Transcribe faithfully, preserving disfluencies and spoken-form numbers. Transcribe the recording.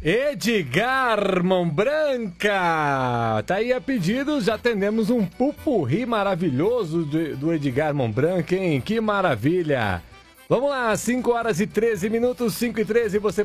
Edgar Mão Branca. Tá aí a pedido, já atendemos um pupurri maravilhoso do, do Edgar Mão Branca, hein? Que maravilha. Vamos lá, cinco horas e treze minutos, cinco e treze, você